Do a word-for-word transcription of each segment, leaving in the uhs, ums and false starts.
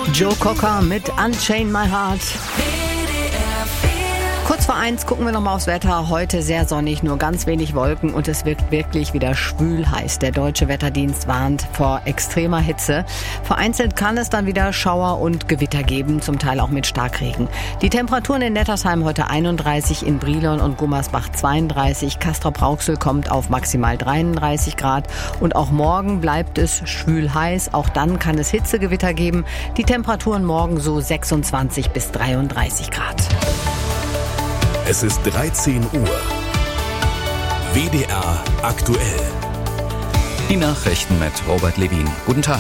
Joe Cocker mit Unchain My Heart. Kurz vor eins gucken wir nochmal aufs Wetter. Heute sehr sonnig, nur ganz wenig Wolken und es wird wirklich wieder schwül heiß. Der Deutsche Wetterdienst warnt vor extremer Hitze. Vereinzelt kann es dann wieder Schauer und Gewitter geben, zum Teil auch mit Starkregen. Die Temperaturen in Nettersheim heute einunddreißig, in Brilon und Gummersbach zweiunddreißig, Castrop-Rauxel kommt auf maximal dreiunddreißig Grad und auch morgen bleibt es schwül heiß. Auch dann kann es Hitzegewitter geben. Die Temperaturen morgen so sechsundzwanzig bis dreiunddreißig Grad. Es ist dreizehn Uhr. W D R aktuell. Die Nachrichten mit Robert Levin. Guten Tag.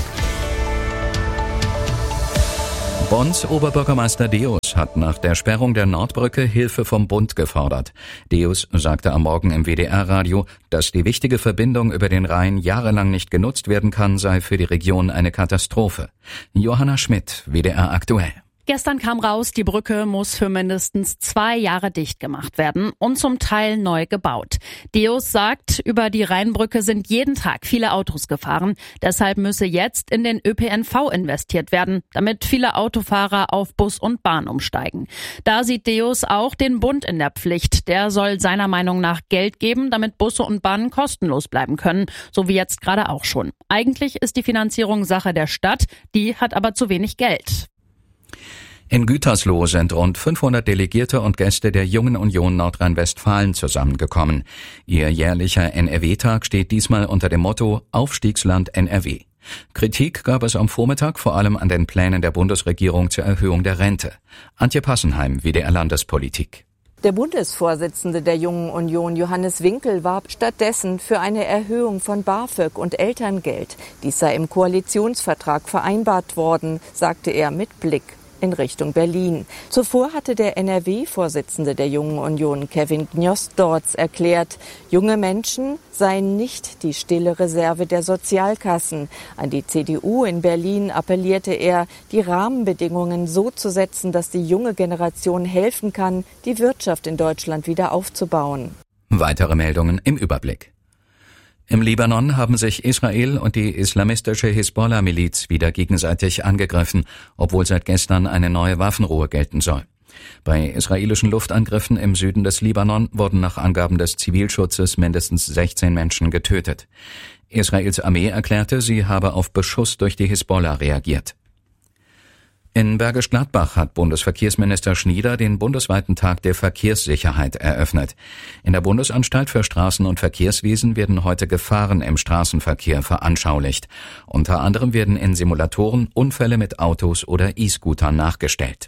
Bonns Oberbürgermeister Deus hat nach der Sperrung der Nordbrücke Hilfe vom Bund gefordert. Deus sagte am Morgen im W D R-Radio, dass die wichtige Verbindung über den Rhein jahrelang nicht genutzt werden kann, sei für die Region eine Katastrophe. Johanna Schmidt, W D R aktuell. Gestern kam raus, die Brücke muss für mindestens zwei Jahre dicht gemacht werden und zum Teil neu gebaut. Deus sagt, über die Rheinbrücke sind jeden Tag viele Autos gefahren. Deshalb müsse jetzt in den Ö P N V investiert werden, damit viele Autofahrer auf Bus und Bahn umsteigen. Da sieht Deus auch den Bund in der Pflicht. Der soll seiner Meinung nach Geld geben, damit Busse und Bahnen kostenlos bleiben können, so wie jetzt gerade auch schon. Eigentlich ist die Finanzierung Sache der Stadt, die hat aber zu wenig Geld. In Gütersloh sind rund fünfhundert Delegierte und Gäste der Jungen Union Nordrhein-Westfalen zusammengekommen. Ihr jährlicher N R W-Tag steht diesmal unter dem Motto Aufstiegsland N R W. Kritik gab es am Vormittag vor allem an den Plänen der Bundesregierung zur Erhöhung der Rente. Antje Passenheim, W D R Landespolitik. Der Bundesvorsitzende der Jungen Union, Johannes Winkel, warb stattdessen für eine Erhöhung von BAföG und Elterngeld. Dies sei im Koalitionsvertrag vereinbart worden, sagte er mit Blick in Richtung Berlin. Zuvor hatte der N R W-Vorsitzende der Jungen Union, Kevin Gnosdorz, erklärt, junge Menschen seien nicht die stille Reserve der Sozialkassen. An die C D U in Berlin appellierte er, die Rahmenbedingungen so zu setzen, dass die junge Generation helfen kann, die Wirtschaft in Deutschland wieder aufzubauen. Weitere Meldungen im Überblick. Im Libanon haben sich Israel und die islamistische Hisbollah-Miliz wieder gegenseitig angegriffen, obwohl seit gestern eine neue Waffenruhe gelten soll. Bei israelischen Luftangriffen im Süden des Libanon wurden nach Angaben des Zivilschutzes mindestens sechzehn Menschen getötet. Israels Armee erklärte, sie habe auf Beschuss durch die Hisbollah reagiert. In Bergisch Gladbach hat Bundesverkehrsminister Schnieder den bundesweiten Tag der Verkehrssicherheit eröffnet. In der Bundesanstalt für Straßen- und Verkehrswesen werden heute Gefahren im Straßenverkehr veranschaulicht. Unter anderem werden in Simulatoren Unfälle mit Autos oder E-Scootern nachgestellt.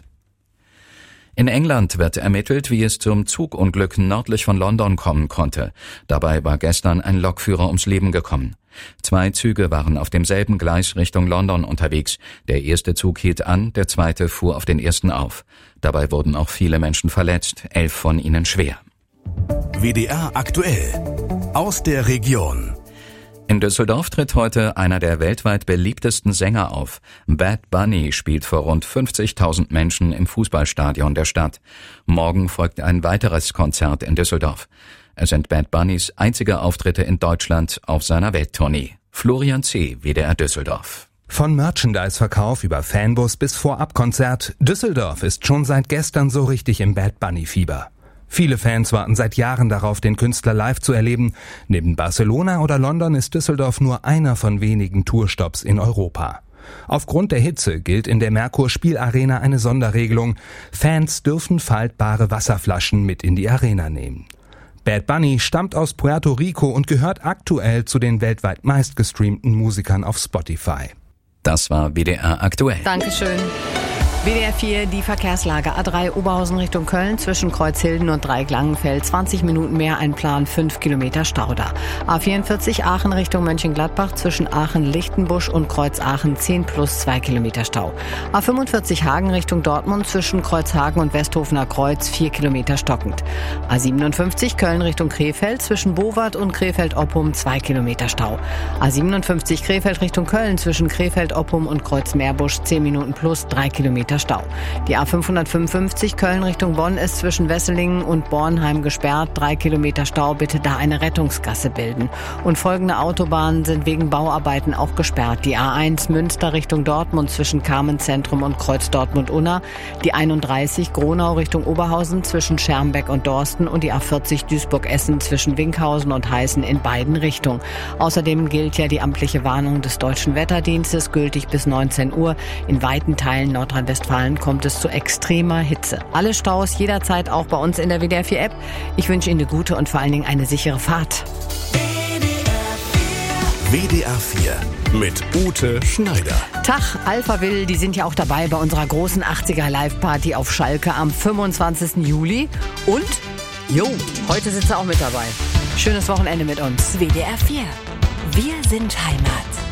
In England wird ermittelt, wie es zum Zugunglück nördlich von London kommen konnte. Dabei war gestern ein Lokführer ums Leben gekommen. Zwei Züge waren auf demselben Gleis Richtung London unterwegs. Der erste Zug hielt an, der zweite fuhr auf den ersten auf. Dabei wurden auch viele Menschen verletzt, elf von ihnen schwer. W D R aktuell aus der Region. In Düsseldorf tritt heute einer der weltweit beliebtesten Sänger auf. Bad Bunny spielt vor rund fünfzigtausend Menschen im Fußballstadion der Stadt. Morgen folgt ein weiteres Konzert in Düsseldorf. Es sind Bad Bunnys einzige Auftritte in Deutschland auf seiner Welttournee. Florian C., W D R Düsseldorf. Von Merchandise-Verkauf über Fanbus bis Vorabkonzert, Düsseldorf ist schon seit gestern so richtig im Bad Bunny-Fieber. Viele Fans warten seit Jahren darauf, den Künstler live zu erleben. Neben Barcelona oder London ist Düsseldorf nur einer von wenigen Tourstops in Europa. Aufgrund der Hitze gilt in der Merkur Spielarena eine Sonderregelung. Fans dürfen faltbare Wasserflaschen mit in die Arena nehmen. Bad Bunny stammt aus Puerto Rico und gehört aktuell zu den weltweit meistgestreamten Musikern auf Spotify. Das war W D R aktuell. Dankeschön. W D R vier, die Verkehrslage. A drei Oberhausen Richtung Köln zwischen Kreuzhilden und Dreieck-Langenfeld. zwanzig Minuten mehr, ein Plan, fünf Kilometer Stau da. A vierundvierzig Aachen Richtung Mönchengladbach zwischen Aachen-Lichtenbusch und Kreuz-Aachen zehn plus zwei Kilometer Stau. A fünfundvierzig Hagen Richtung Dortmund zwischen Kreuzhagen und Westhofener Kreuz vier Kilometer stockend. A siebenundfünfzig Köln Richtung Krefeld zwischen Bowart und Krefeld-Oppum zwei Kilometer Stau. A siebenundfünfzig Krefeld Richtung Köln zwischen Krefeld-Oppum und Kreuz-Meerbusch zehn Minuten plus drei Kilometer Kilometer Stau. Die A fünfhundertfünfundfünfzig Köln Richtung Bonn ist zwischen Wesseling und Bornheim gesperrt. Drei Kilometer Stau, bitte da eine Rettungsgasse bilden. Und folgende Autobahnen sind wegen Bauarbeiten auch gesperrt. Die A eins Münster Richtung Dortmund zwischen Carmenzentrum und Kreuz Dortmund-Unna. Die einunddreißig Gronau Richtung Oberhausen zwischen Schermbeck und Dorsten und die A vierzig Duisburg-Essen zwischen Winkhausen und Heißen in beiden Richtungen. Außerdem gilt ja die amtliche Warnung des Deutschen Wetterdienstes, gültig bis neunzehn Uhr. In weiten Teilen Nordrhein-Westfalen kommt es zu extremer Hitze. Alle Staus jederzeit auch bei uns in der W D R vier App. Ich wünsche Ihnen eine gute und vor allen Dingen eine sichere Fahrt. W D R vier mit Ute Schneider. Tag, Alphaville, die sind ja auch dabei bei unserer großen achtziger Live-Party auf Schalke am fünfundzwanzigsten Juli. Und, jo, heute sitzt er auch mit dabei. Schönes Wochenende mit uns. W D R vier. Wir sind Heimat.